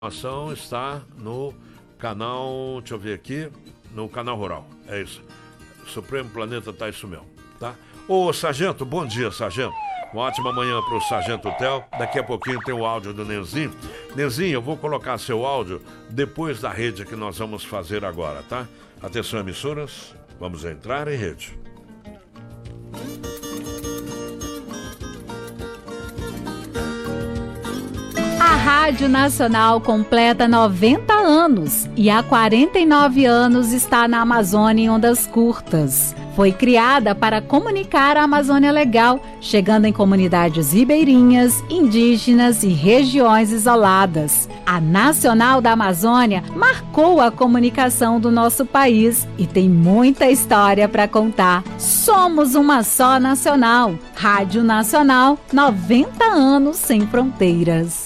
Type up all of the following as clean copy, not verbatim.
Ação está no canal, deixa eu ver aqui, no canal Rural, é isso. Supremo Planeta tá isso mesmo, tá? Ô, Sargento, bom dia, Sargento. Uma ótima manhã pro Sargento Theo. Daqui a pouquinho tem o áudio do Nenzinho. Nenzinho, eu vou colocar seu áudio depois da rede que nós vamos fazer agora, tá? Atenção, emissoras, vamos entrar em rede. A Rádio Nacional completa 90 anos e há 49 anos está na Amazônia em ondas curtas. Foi criada para comunicar a Amazônia Legal, chegando em comunidades ribeirinhas, indígenas e regiões isoladas. A Nacional da Amazônia marcou a comunicação do nosso país e tem muita história para contar. Somos uma só nacional. Rádio Nacional, 90 anos sem fronteiras.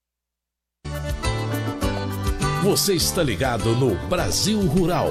Você está ligado no Brasil Rural.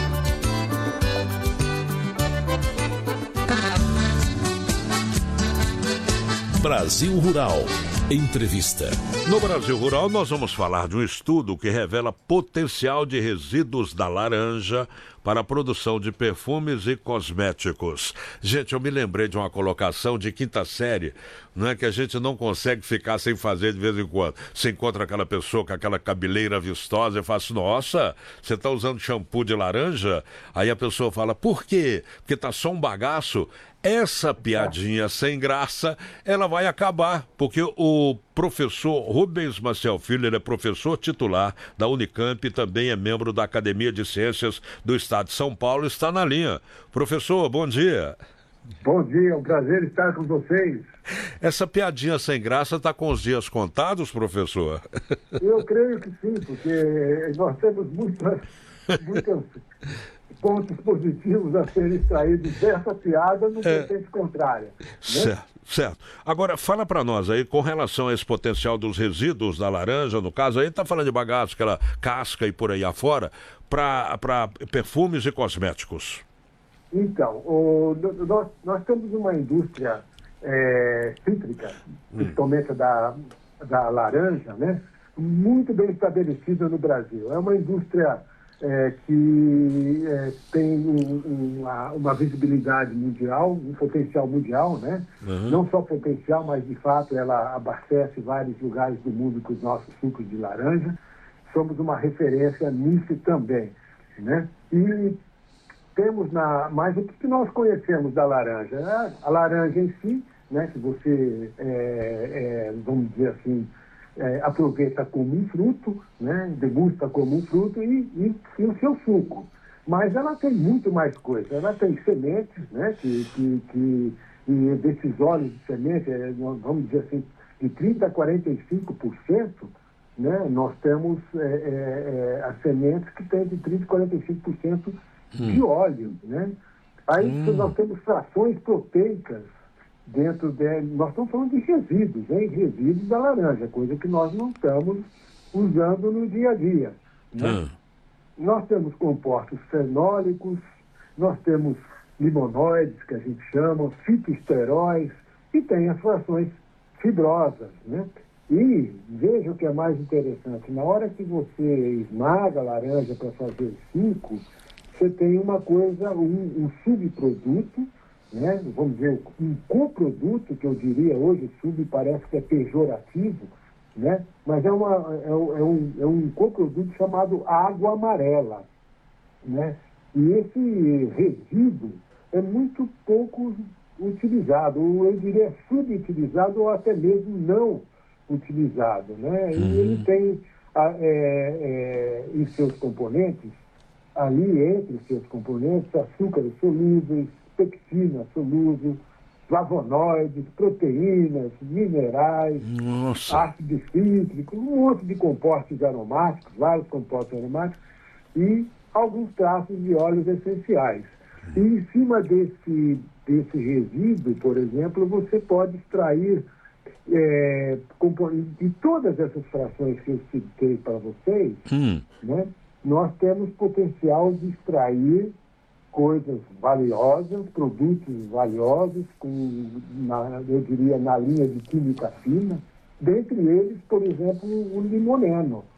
Brasil Rural. Entrevista. No Brasil Rural, nós vamos falar de um estudo que revela potencial de resíduos da laranja para a produção de perfumes e cosméticos. Gente, eu me lembrei de uma colocação de quinta série, não é, que a gente não consegue ficar sem fazer de vez em quando. Você encontra aquela pessoa com aquela cabeleira vistosa e fala assim, nossa, você está usando shampoo de laranja? Aí a pessoa fala, por quê? Porque tá só um bagaço. Essa piadinha sem graça, ela vai acabar, porque o professor Rubens Maciel Filho, ele é professor titular da Unicamp e também é membro da Academia de Ciências do Estado de São Paulo, está na linha. Professor, bom dia. Bom dia, é um prazer estar com vocês. Essa piadinha sem graça está com os dias contados, professor? Eu creio que sim, porque nós temos muitos pontos positivos a serem extraídos dessa piada no vertente contrária. Né? Certo. Agora, fala para nós aí, com relação a esse potencial dos resíduos da laranja, no caso aí, tá falando de bagaço, aquela casca e por aí afora, para perfumes e cosméticos. Então, nós temos uma indústria cítrica, principalmente da laranja, né? Muito bem estabelecida no Brasil. É uma indústria que tem uma visibilidade mundial, um potencial mundial, né? Uhum. Não só potencial, mas de fato ela abastece vários lugares do mundo com os nossos sucos de laranja. Somos uma referência nisso também, né? E temos mas o que nós conhecemos da laranja? A laranja em si, né? Que você, vamos dizer assim, aproveita como um fruto, né? Degusta como um fruto e o seu suco. Mas ela tem muito mais coisa. Ela tem sementes, né? E desses óleos de semente, vamos dizer assim, de 30% a 45%, né? Nós temos as sementes que têm de 30% a 45% de óleo, né? Aí nós temos frações proteicas dentro dele. Nós estamos falando de resíduos, hein? Resíduos da laranja, coisa que nós não estamos usando no dia a dia, né? Nós temos compostos fenólicos, nós temos limonoides, que a gente chama, fitoesteróis, e tem as frações fibrosas, né? E veja o que é mais interessante, na hora que você esmaga a laranja para fazer suco, você tem uma coisa, um subproduto, né? Vamos dizer, um coproduto, que eu diria hoje, sub parece que é pejorativo, né? Mas é um coproduto chamado água amarela, né? E esse resíduo é muito pouco utilizado, ou eu diria subutilizado, ou até mesmo não utilizado, né? E ele tem em seus componentes, ali entre os seus componentes, açúcares solúveis, pectina solúvel, flavonoides, proteínas, minerais, ácido cítrico, um monte de compostos aromáticos, vários compostos aromáticos, e alguns traços de óleos essenciais. E em cima desse resíduo, por exemplo, você pode extrair de todas essas frações que eu citei para vocês, né? Nós temos potencial de extrair coisas valiosas, produtos valiosos, eu diria, na linha de química fina, dentre eles, por exemplo, o limoneno.